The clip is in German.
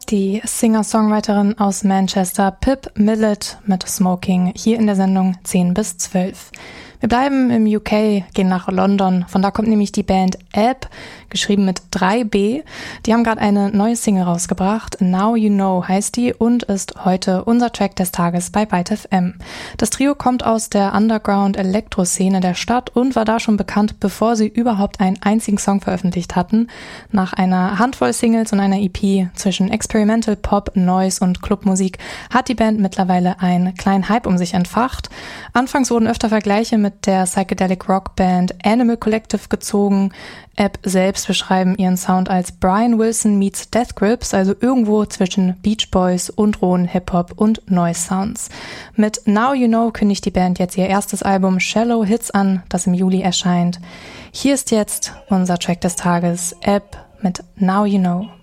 Die Singer-Songwriterin aus Manchester Pip Millett mit Smoking hier in der Sendung 10 bis 12. Wir bleiben im UK, gehen nach London. Von da kommt nämlich die Band Ebb, geschrieben mit 3B. Die haben gerade eine neue Single rausgebracht. Now You Know heißt die und ist heute unser Track des Tages bei Byte FM. Das Trio kommt aus der Underground-Elektro-Szene der Stadt und war da schon bekannt, bevor sie überhaupt einen einzigen Song veröffentlicht hatten. Nach einer Handvoll Singles und einer EP zwischen Experimental Pop, Noise und Clubmusik hat die Band mittlerweile einen kleinen Hype um sich entfacht. Anfangs wurden öfter Vergleiche mit der Psychedelic Rock Band Animal Collective gezogen. Ebb selbst beschreiben ihren Sound als Brian Wilson meets Death Grips, also irgendwo zwischen Beach Boys und rohen Hip-Hop und Noise Sounds. Mit Now You Know kündigt die Band jetzt ihr erstes Album Shallow Hits an, das im Juli erscheint. Hier ist jetzt unser Track des Tages, Ebb mit Now You Know.